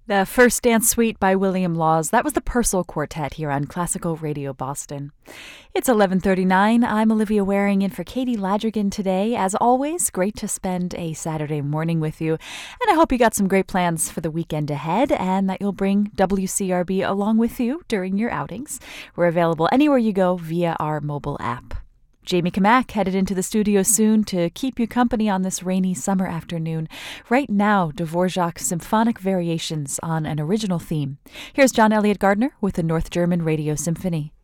The First Dance Suite by William Laws. That was the Purcell Quartet here on Classical Radio Boston. It's 11:39. I'm Olivia Waring in for Katie Ladrigan today. As always, great to spend a Saturday morning with you. And I hope you got some great plans for the weekend ahead and that you'll bring WCRB along with you during your outings. We're available anywhere you go via our mobile app. Jamie Kamak headed into the studio soon to keep you company on this rainy summer afternoon. Right now, Dvorak's symphonic variations on an original theme. Here's John Elliott Gardner with the North German Radio Symphony.